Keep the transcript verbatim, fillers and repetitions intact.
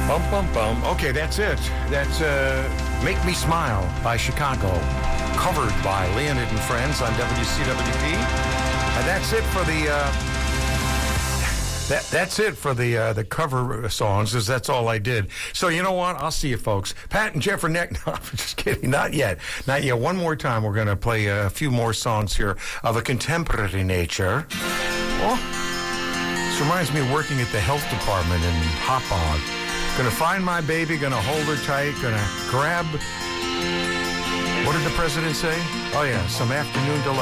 Bum, bum, bum. Okay, that's it. That's uh, Make Me Smile by Chicago, covered by Leonid and Friends on W C W P. And that's it for the... Uh, That, that's it for the uh, the cover songs, because that's all I did. So you know what? I'll see you, folks. Pat and Jeff are next. No, I'm just kidding. Not yet. Not yet. One more time, we're going to play a few more songs here of a contemporary nature. Oh, this reminds me of working at the health department in Hopog. Going to find my baby, going to hold her tight, going to grab... What did the president say? Oh, yeah, some afternoon delight.